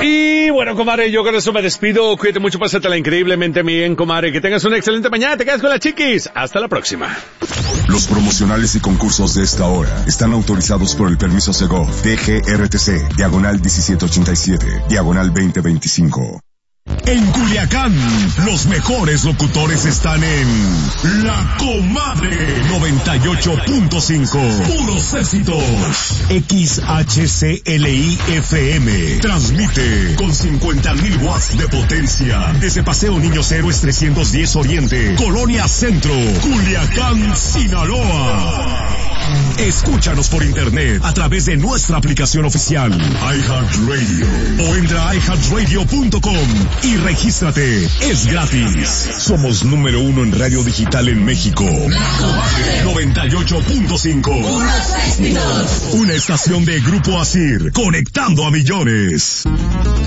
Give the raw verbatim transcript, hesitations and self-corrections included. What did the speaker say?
Y bueno, comadre, yo con eso me despido. Cuídate mucho, pásatela increíblemente bien, comadre. Que tengas una excelente mañana. Te quedas con las chiquis. Hasta la próxima. Los promocionales y concursos de esta hora están autorizados por el permiso Segov D G R T C, diagonal diecisiete ochenta y siete, diagonal veinte veinticinco. En Culiacán, los mejores locutores están en La Comadre noventa y ocho punto cinco. Puros éxitos. X H C L I F M transmite con cincuenta mil watts de potencia desde Paseo Niños Héroes trescientos diez Oriente, Colonia Centro, Culiacán, Sinaloa. Escúchanos por internet a través de nuestra aplicación oficial iHeartRadio o entra a i heart radio punto com y regístrate. Es gratis. Somos número uno en radio digital en México. noventa y ocho punto cinco. Una estación de Grupo Asir, conectando a millones.